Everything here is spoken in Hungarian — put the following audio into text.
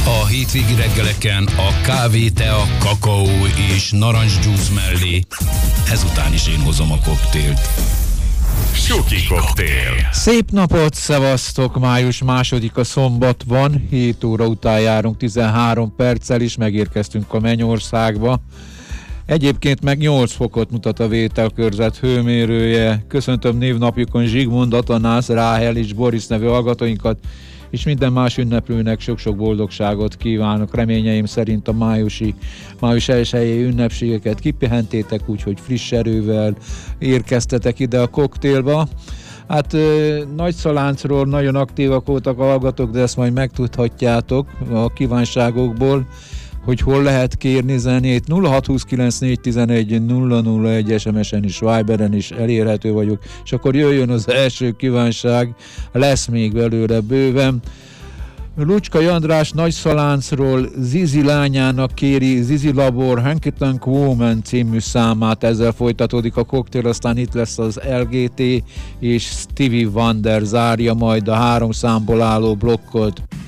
A hétvégi reggeleken a kávé, tea, kakaó és narancsdzsúsz mellé ezután is én hozom a koktélt. Suki koktél. Szép napot, szevasztok! Május 2-a szombat van, 7 óra után járunk 13 perccel is, megérkeztünk a Mennyországba. Egyébként meg 8 fokot mutat a vételkörzet hőmérője. Köszöntöm névnapjukon Zsigmond, Atanász, Ráhel és Boris nevű hallgatóinkat, és minden más ünneplőnek sok-sok boldogságot kívánok. Reményeim szerint a május 1-i ünnepségeket kipihentétek, úgyhogy friss erővel érkeztetek ide a koktélba. Hát Nagyszaláncról nagyon aktívak voltak a hallgatók, de ezt majd megtudhatjátok a kívánságokból, hogy hol lehet kérni zenét. 0629411001 SMS-en is, Viberen is elérhető vagyok, és akkor jöjjön az első kívánság, lesz még belőle bőven. Lucska András Nagyszaláncról Zizi lányának kéri Zizi Labor Hanky Tonk Woman című számát, ezzel folytatódik a koktél, aztán itt lesz az LGT és Stevie Wonder zárja majd a 3 számból álló blokkot.